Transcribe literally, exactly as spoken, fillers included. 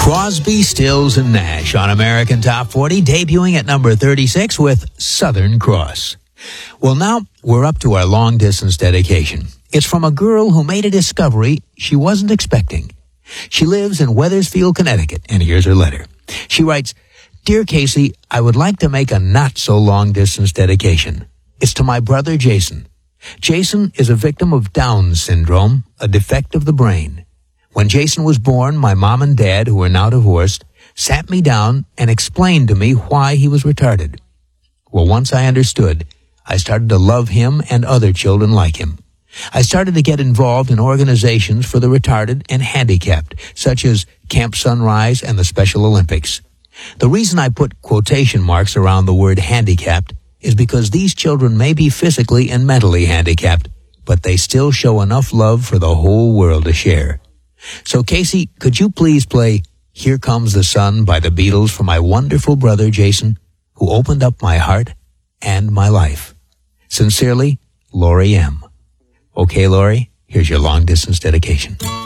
Crosby, Stills, and Nash on American Top forty, debuting at number thirty-six with Southern Cross. Well, now we're up to our long-distance dedication. It's from a girl who made a discovery she wasn't expecting. She lives in Wethersfield, Connecticut, and here's her letter. She writes, Dear Casey, I would like to make a not-so-long-distance dedication. It's to my brother Jason. Jason is a victim of Down syndrome, a defect of the brain. When Jason was born, my mom and dad, who are now divorced, sat me down and explained to me why he was retarded. Well, once I understood, I started to love him and other children like him. I started to get involved in organizations for the retarded and handicapped, such as Camp Sunrise and the Special Olympics. The reason I put quotation marks around the word handicapped is because these children may be physically and mentally handicapped, but they still show enough love for the whole world to share. So, Casey, could you please play Here Comes the Sun by the Beatles for my wonderful brother Jason, who opened up my heart and my life? Sincerely, Lori M. Okay, Lori, here's your long-distance dedication.